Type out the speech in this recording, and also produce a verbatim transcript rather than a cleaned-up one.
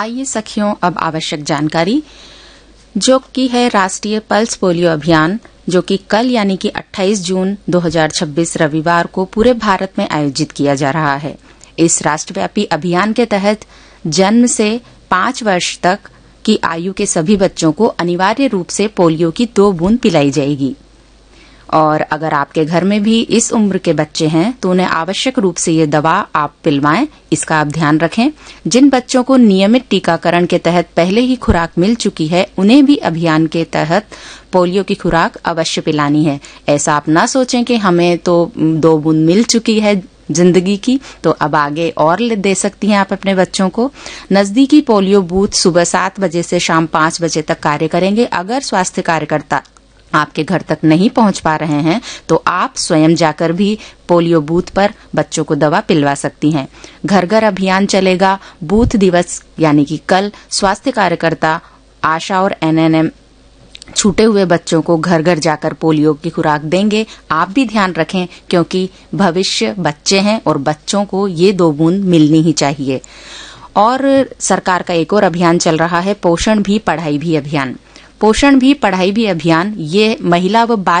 आइए सखियों, अब आवश्यक जानकारी जो कि है राष्ट्रीय पल्स पोलियो अभियान, जो कि कल यानी कि अट्ठाईस जून दो हज़ार छब्बीस रविवार को पूरे भारत में आयोजित किया जा रहा है। इस राष्ट्रव्यापी अभियान के तहत जन्म से पांच वर्ष तक की आयु के सभी बच्चों को अनिवार्य रूप से पोलियो की दो बूंद पिलाई जाएगी। और अगर आपके घर में भी इस उम्र के बच्चे हैं तो उन्हें आवश्यक रूप से ये दवा आप पिलवाएं, इसका आप ध्यान रखें। जिन बच्चों को नियमित टीकाकरण के तहत पहले ही खुराक मिल चुकी है, उन्हें भी अभियान के तहत पोलियो की खुराक अवश्य पिलानी है। ऐसा आप ना सोचें कि हमें तो दो बूंद मिल चुकी है जिंदगी की, तो अब आगे और दे सकती हैं आप अपने बच्चों को। नजदीकी पोलियो बूथ सुबह सात बजे से शाम पांच बजे तक कार्य करेंगे। अगर स्वास्थ्य कार्यकर्ता आपके घर तक नहीं पहुंच पा रहे हैं तो आप स्वयं जाकर भी पोलियो बूथ पर बच्चों को दवा पिलवा सकती हैं। घर घर अभियान चलेगा। बूथ दिवस यानी कि कल स्वास्थ्य कार्यकर्ता, आशा और एनएनएम छूटे हुए बच्चों को घर घर जाकर पोलियो की खुराक देंगे। आप भी ध्यान रखें क्योंकि भविष्य बच्चे हैं और बच्चों को ये दो बूंद मिलनी ही चाहिए। और सरकार का एक और अभियान चल रहा है, पोषण भी पढ़ाई भी अभियान। पोषण भी पढ़ाई भी अभियान ये महिला व बाल